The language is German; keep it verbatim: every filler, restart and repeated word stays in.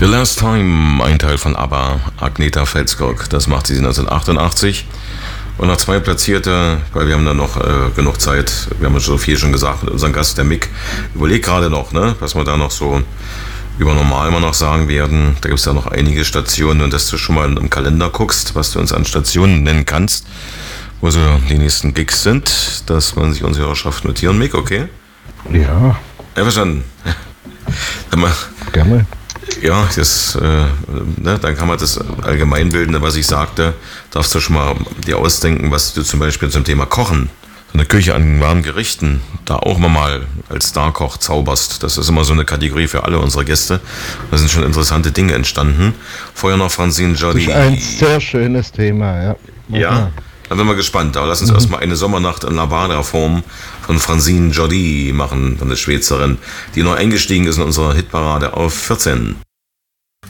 The Last Time, ein Teil von ABBA, Agnetha Fältskog, das macht sie neunzehnhundertachtundachtzig. Und noch zwei Platzierte, weil wir haben dann noch äh, genug Zeit, wir haben ja so viel schon gesagt mit unserem Gast, der Mick. Überleg gerade noch, ne, was wir da noch so über normal mal noch sagen werden. Da gibt es ja noch einige Stationen, und dass du schon mal im Kalender guckst, was du uns an Stationen nennen kannst, wo so die nächsten Gigs sind, dass man sich unsere Hörerschaft notieren. Mick, okay? Ja. Einverstanden. Gerne. Ja, das, äh, ne, dann kann man das Allgemeinbildende, was ich sagte, darfst du schon mal dir ausdenken, was du zum Beispiel zum Thema Kochen, so eine Küche an warmen Gerichten, da auch mal als Starkoch zauberst. Das ist immer so eine Kategorie für alle unsere Gäste. Da sind schon interessante Dinge entstanden. Vorher noch Francine Jordi. Das ist ein sehr schönes Thema, ja. Ja, dann sind wir gespannt. Aber lass uns mhm. erstmal eine Sommernacht in La Bada-Form von Francine Jordi machen, von der Schweizerin, die neu eingestiegen ist in unserer Hitparade auf vierzehn.